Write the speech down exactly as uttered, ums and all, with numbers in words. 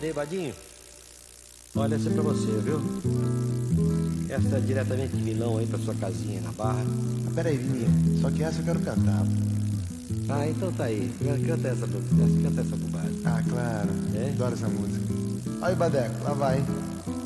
Ei, Badinho, olha, essa é pra você, viu? Essa é diretamente de Milão aí pra sua casinha na Barra. Ah, peraí, Vininho, só que essa eu quero cantar. Ah, então tá aí. Canta essa, canta essa bobagem. Ah, claro. É? Adoro essa música. Olha o Badeco, lá vai.